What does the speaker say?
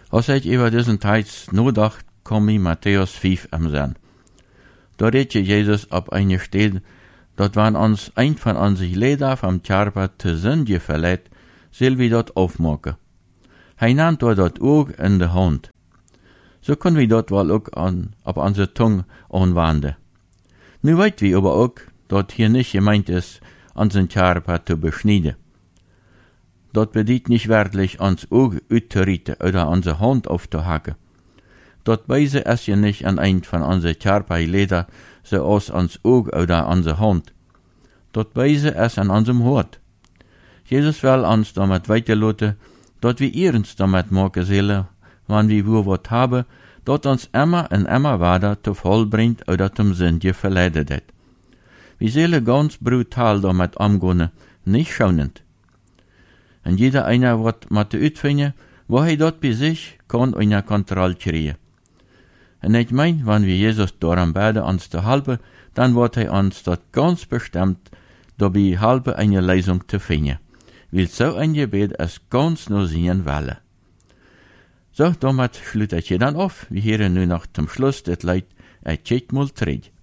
Als ich über diesen Teils nachdacht, kom ich Matthäus 5 am Sinn. Da redt Jesus ab eine Stelle, dat wann uns ein von unseren Leder vom Körper zu Sünde verleiht, soll wir dort aufmachen. Hij nennt dort Oog in de Hand. So können wir dort wohl auch auf unsere Zunge anwenden. Nu weit wir aber auch, dass hier nicht gemeint ist, unseren Körper zu beschneiden. Dort bedeutet nicht wörtlich, uns Auge auszurichten oder unsere Hand aufzuhacken. Dort weise es ja nicht an ein von unseren Körperleder, so aus uns Auge oder unsere Hand. Dort weise es an unserem Hort. Jesus will uns damit weiterlassen, dass wir uns damit machen sollen, wenn wir wo was haben, dass uns immer und immer weiter zu voll bringt oder zum Sünde verleidet hat. Wir sollen ganz brutal damit umgehen, nicht schonend. Und jeder einer wird mit uitvinden, wo er dort bei sich kann unter Kontrolle kriegen. Und ich mein, wenn wir Jesus daran beten, uns zu helfen, dann wird er uns dort ganz bestimmt dabei helfen, eine Lösung zu finden. Weil so ein Gebet es ganz nur sehen wolle. So, damit schließe ich hier dann auf. Wir hören nun noch zum Schluss das Lied, ein Check mal tritt.